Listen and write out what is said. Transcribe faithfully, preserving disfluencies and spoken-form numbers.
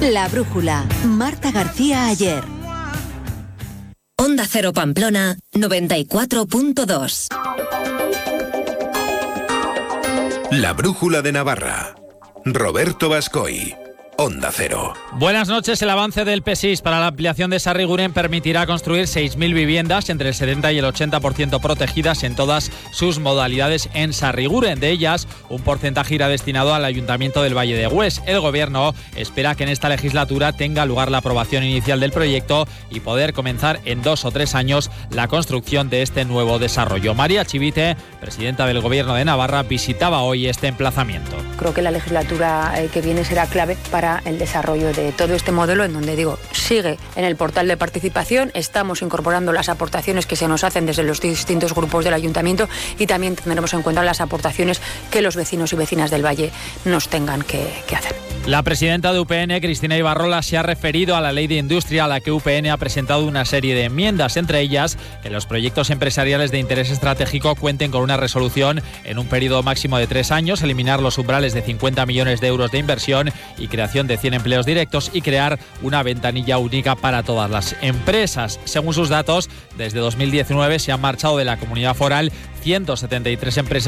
La Brújula, Marta García Ayer. Onda Cero Pamplona, noventa y cuatro punto dos. La Brújula de Navarra. Roberto Bascoy. Onda Cero. Buenas noches. El avance del P S I S para la ampliación de Sarriguren permitirá construir seis mil viviendas, entre el setenta y el ochenta por ciento protegidas en todas sus modalidades en Sarriguren. De ellas, un porcentaje irá destinado al Ayuntamiento del Valle de Güés. El Gobierno espera que en esta legislatura tenga lugar la aprobación inicial del proyecto y poder comenzar en dos o tres años la construcción de este nuevo desarrollo. María Chivite, presidenta del Gobierno de Navarra, visitaba hoy este emplazamiento. Creo que la legislatura que viene será clave para el desarrollo de todo este modelo, en donde digo, sigue en el portal de participación, estamos incorporando las aportaciones que se nos hacen desde los distintos grupos del ayuntamiento y también tendremos en cuenta las aportaciones que los vecinos y vecinas del Valle nos tengan que, que hacer. La presidenta de U P N, Cristina Ibarrola, se ha referido a la ley de industria a la que U P N ha presentado una serie de enmiendas, entre ellas que los proyectos empresariales de interés estratégico cuenten con una resolución en un periodo máximo de tres años, eliminar los umbrales de cincuenta millones de euros de inversión y creación de cien empleos directos y crear una ventanilla única para todas las empresas. Según sus datos, desde dos mil diecinueve se han marchado de la comunidad foral ciento setenta y tres empresas